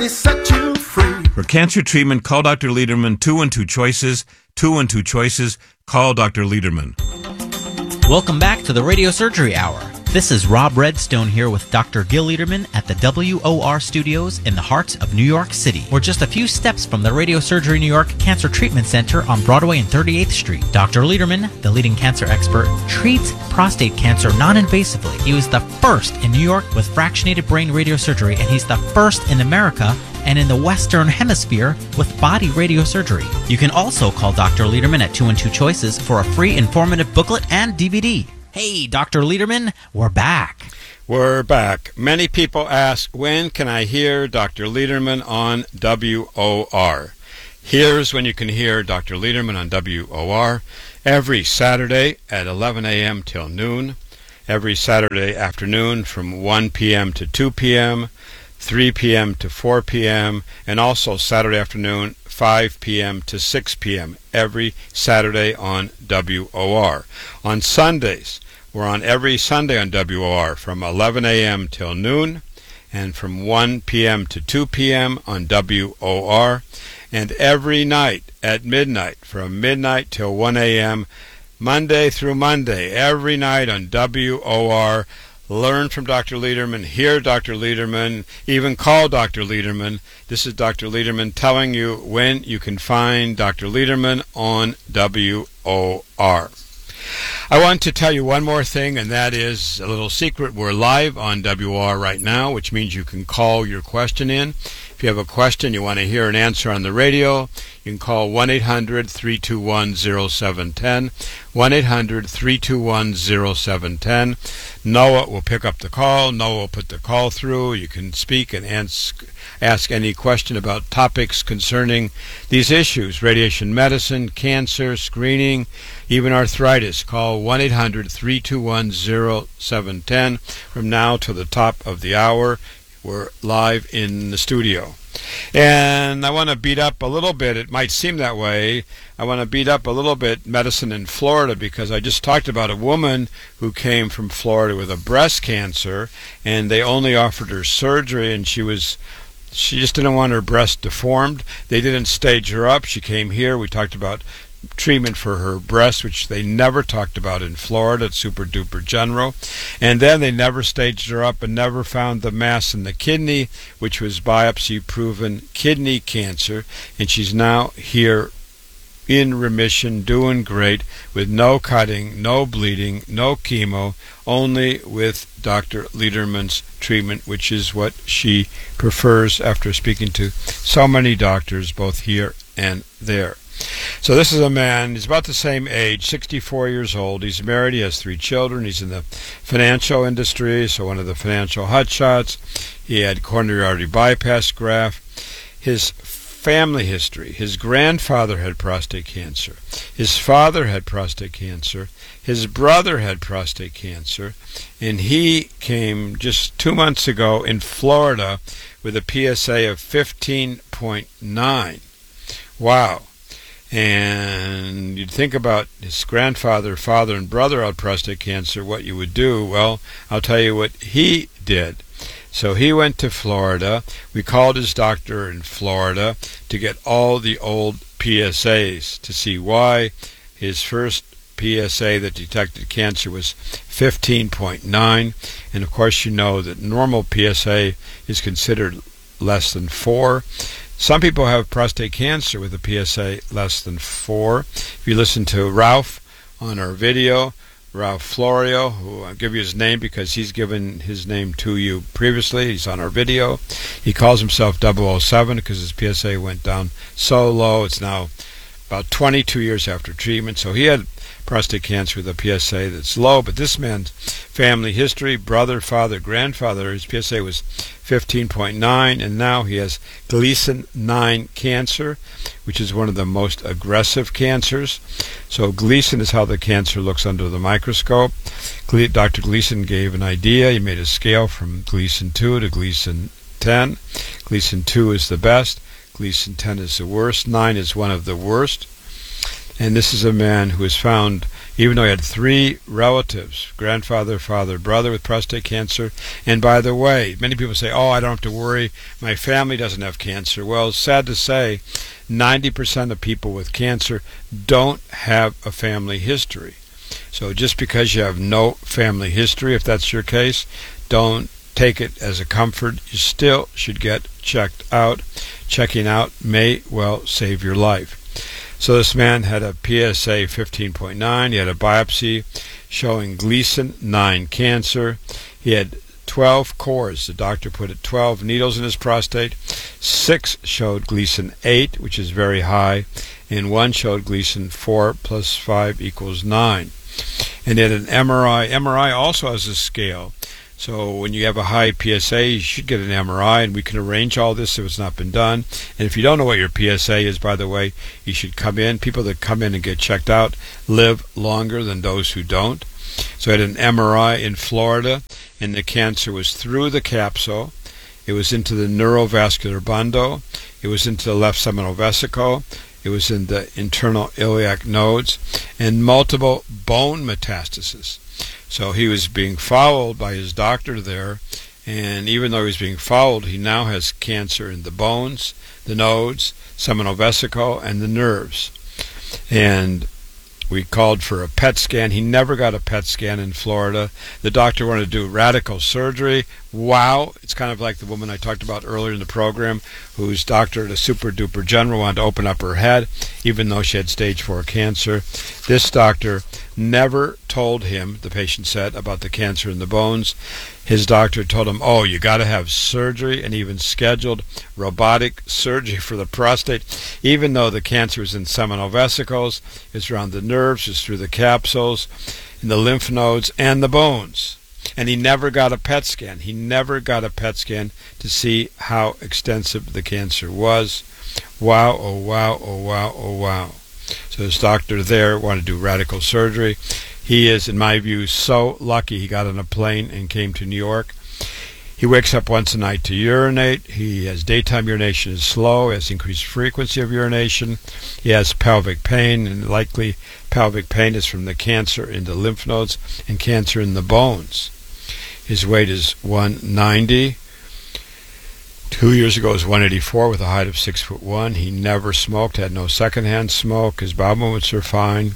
me set you free. For cancer treatment, call Dr. Lederman. 212 Choices. 212 Choices. Call Dr. Lederman. Welcome back to the Radio Surgery Hour. This is Rob Redstone here with Dr. Gil Lederman at the WOR Studios in the heart of New York City. We're just a few steps from the Radio Surgery New York Cancer Treatment Center on Broadway and 38th Street. Dr. Lederman, the leading cancer expert, treats prostate cancer non-invasively. He was the first in New York with fractionated brain radiosurgery, and he's the first in America and in the Western Hemisphere with body radiosurgery. You can also call Dr. Lederman at 212 Choices for a free informative booklet and DVD. Hey, Dr. Lederman, we're back. We're back. Many people ask, when can I hear Dr. Lederman on WOR? Here's when you can hear Dr. Lederman on WOR every Saturday at 11 a.m. till noon, every Saturday afternoon from 1 p.m. to 2 p.m., 3 p.m. to 4 p.m., and also Saturday afternoon, 5 p.m. to 6 p.m., every Saturday on WOR. On Sundays, we're on every Sunday on WOR from 11 a.m. till noon, and from 1 p.m. to 2 p.m. on WOR, and every night at midnight from midnight till 1 a.m., Monday through Monday, every night on WOR. Learn from Dr. Lederman, hear Dr. Lederman, even call Dr. Lederman. This is Dr. Lederman telling you when you can find Dr. Lederman on WOR. I want to tell you one more thing, and that is a little secret. We're live on WOR right now, which means you can call your question in. If you have a question you want to hear an answer on the radio, you can call 1-800-321-0710, 1-800-321-0710. Noah will pick up the call. Noah will put the call through. You can speak and ask any question about topics concerning these issues: radiation medicine, cancer, screening, even arthritis. Call 1-800-321-0710 from now till the top of the hour. We're live in the studio. And I want to beat up a little bit, it might seem that way, I want to beat up a little bit medicine in Florida, because I just talked about a woman who came from Florida with a breast cancer, and they only offered her surgery, and she just didn't want her breast deformed. They didn't stage her up. She came here. We talked about treatment for her breast, which they never talked about in Florida. It's super duper general. And then they never staged her up and never found the mass in the kidney, which was biopsy proven kidney cancer. And she's now here in remission, doing great, with no cutting, no bleeding, no chemo, only with Dr. Lederman's treatment, which is what she prefers after speaking to so many doctors both here and there. So this is a man, he's about the same age, 64 years old. He's married, he has 3 children. He's in the financial industry, so one of the financial hotshots. He had coronary artery bypass graft. His family history: his grandfather had prostate cancer, his father had prostate cancer, his brother had prostate cancer, and he came just 2 months ago in Florida with a PSA of 15.9. Wow. And you'd think about his grandfather, father, and brother had prostate cancer, what you would do. Well, I'll tell you what he did. So he went to Florida. We called his doctor in Florida to get all the old PSAs to see why his first PSA that detected cancer was 15.9. And of course you know that normal PSA is considered less than 4. Some people have prostate cancer with a PSA less than 4. If you listen to Ralph on our video, Ralph Florio, who I'll give you his name because he's given his name to you previously. He's on our video. He calls himself 007 because his PSA went down so low. It's now about 22 years after treatment. So he had prostate cancer with a PSA that's low, but this man's family history, brother, father, grandfather, his PSA was 15.9, and now he has Gleason 9 cancer, which is one of the most aggressive cancers. So Gleason is how the cancer looks under the microscope. Dr. Gleason gave an idea. He made a scale from Gleason 2 to Gleason 10. Gleason 2 is the best. Gleason 10 is the worst. 9 is one of the worst. And this is a man who was found, even though he had 3 relatives, grandfather, father, brother, with prostate cancer. And by the way, many people say, oh, I don't have to worry, my family doesn't have cancer. Well, it's sad to say, 90% of people with cancer don't have a family history. So just because you have no family history, if that's your case, don't take it as a comfort. You still should get checked out. Checking out may well save your life. So this man had a PSA 15.9. He had a biopsy showing Gleason 9 cancer. He had 12 cores. The doctor put 12 needles in his prostate. 6 showed Gleason 8, which is very high, and 1 showed Gleason 4 plus 5 equals 9. And he had an MRI. MRI also has a scale. So when you have a high PSA, you should get an MRI, and we can arrange all this if it's not been done. And if you don't know what your PSA is, by the way, you should come in. People that come in and get checked out live longer than those who don't. So I had an MRI in Florida, and the cancer was through the capsule. It was into the neurovascular bundle. It was into the left seminal vesicle. It was in the internal iliac nodes, and multiple bone metastases. So he was being followed by his doctor there, and even though he was being followed, he now has cancer in the bones, the nodes, seminal vesicle, and the nerves. And we called for a PET scan. He never got a PET scan in Florida. The doctor wanted to do radical surgery. Wow. It's kind of like the woman I talked about earlier in the program, whose doctor, the super duper general, wanted to open up her head, even though she had stage 4 cancer. This doctor never told him, the patient said, about the cancer in the bones. His doctor told him, oh, you got to have surgery, and even scheduled robotic surgery for the prostate, even though the cancer is in seminal vesicles, it's around the nerves, it's through the capsules, in the lymph nodes, and the bones. And he never got a PET scan. He never got a PET scan to see how extensive the cancer was. Wow, oh wow, oh wow, oh wow. So his doctor there wanted to do radical surgery. He is, in my view, so lucky he got on a plane and came to New York. He wakes up once a night to urinate. He has daytime urination is slow, has increased frequency of urination. He has pelvic pain, and likely pelvic pain is from the cancer in the lymph nodes and cancer in the bones. His weight is 190. 2 years ago, he was 184 with a height of 6'1". He never smoked, had no secondhand smoke. His bowel movements are fine.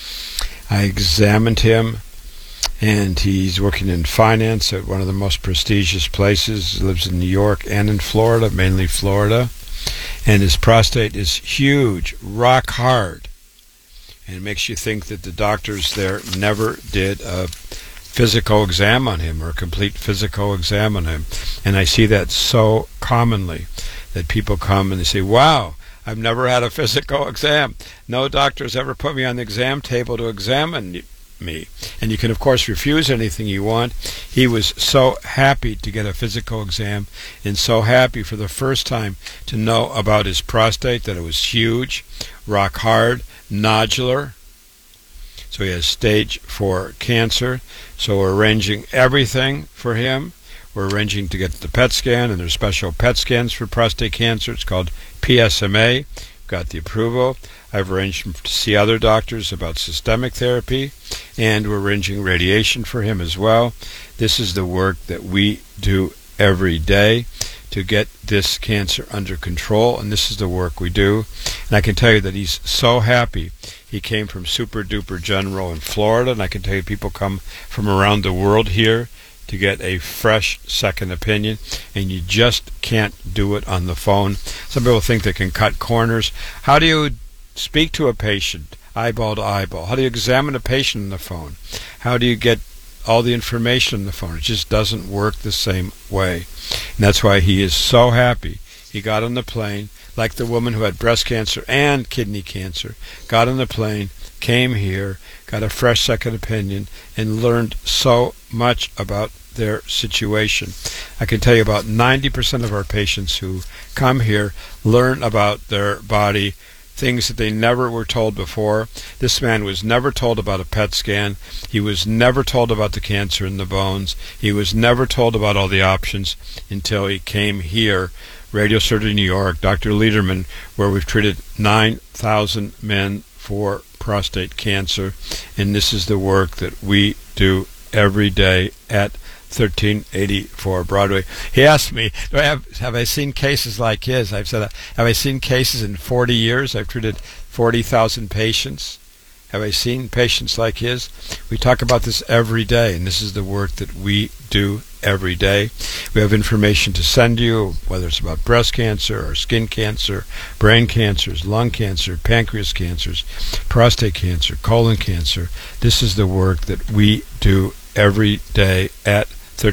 I examined him, and he's working in finance at one of the most prestigious places. He lives in New York and in Florida, mainly Florida. And his prostate is huge, rock hard. And it makes you think that the doctors there never did a physical exam on him, or a complete physical exam on him. And I see that so commonly, that people come and they say, wow, I've never had a physical exam. No doctor's ever put me on the exam table to examine me. And you can, of course, refuse anything you want. He was so happy to get a physical exam, and so happy for the first time to know about his prostate, that it was huge, rock hard, nodular. So he has stage 4 cancer. So we're arranging everything for him. We're arranging to get the PET scan, and there's special PET scans for prostate cancer. It's called PSMA. Got the approval. I've arranged him to see other doctors about systemic therapy, and we're arranging radiation for him as well. This is the work that we do every day to get this cancer under control, and this is the work we do. And I can tell you that he's so happy. He came from Super Duper General in Florida, and I can tell you people come from around the world here to get a fresh second opinion, and you just can't do it on the phone. Some people think they can cut corners. How do you speak to a patient eyeball to eyeball? How do you examine a patient on the phone? How do you get all the information on the phone? It just doesn't work the same way. And that's why he is so happy. He got on the plane, like the woman who had breast cancer and kidney cancer, got on the plane, came here, got a fresh second opinion, and learned so much about their situation. I can tell you about 90% of our patients who come here learn about their body, things that they never were told before. This man was never told about a PET scan. He was never told about the cancer in the bones. He was never told about all the options until he came here, Radio Surgery New York, Dr. Lederman, where we've treated 9,000 men for prostate cancer. And this is the work that we do every day at 1384 Broadway. He asked me, have I seen cases like his? I've said, have I seen cases in 40 years? I've treated 40,000 patients. Have I seen patients like his? We talk about this every day, and this is the work that we do every day. We have information to send you, whether it's about breast cancer or skin cancer, brain cancers, lung cancer, pancreas cancers, prostate cancer, colon cancer. This is the work that we do every day at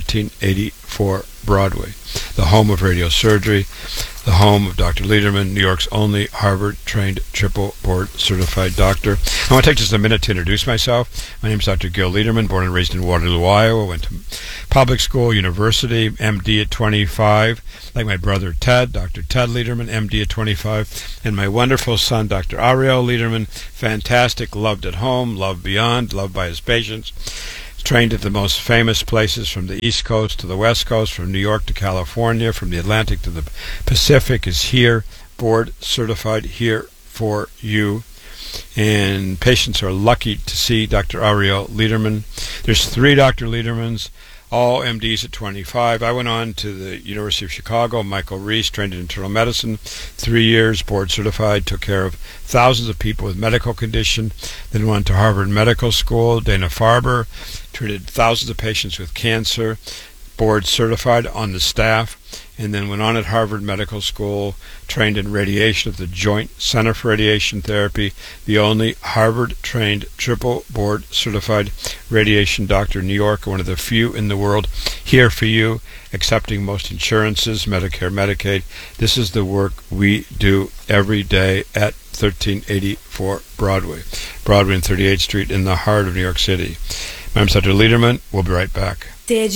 1384 Broadway, the home of radiosurgery, the home of Dr. Lederman, New York's only Harvard-trained triple board-certified doctor. I want to take just a minute to introduce myself. My name is Dr. Gil Lederman, born and raised in Waterloo, Iowa. Went to public school, university, MD at 25. Like my brother Ted, Dr. Ted Lederman, MD at 25. And my wonderful son, Dr. Ariel Lederman, fantastic, loved at home, loved beyond, loved by his patients. Trained at the most famous places from the East Coast to the West Coast, from New York to California, from the Atlantic to the Pacific, is here, board certified, here for you. And patients are lucky to see Dr. Ariel Lederman. There's 3 Dr. Ledermans, all MDs at 25. I went on to the University of Chicago. Michael Reese, trained in internal medicine, 3 years, board certified, took care of thousands of people with medical condition. Then went to Harvard Medical School. Dana-Farber, treated thousands of patients with cancer, board certified on the staff. And then went on at Harvard Medical School, trained in radiation at the Joint Center for Radiation Therapy, the only Harvard-trained triple board-certified radiation doctor in New York, one of the few in the world, here for you, accepting most insurances, Medicare, Medicaid. This is the work we do every day at 1384 Broadway and 38th Street in the heart of New York City. My name is Dr. Lederman. We'll be right back. Did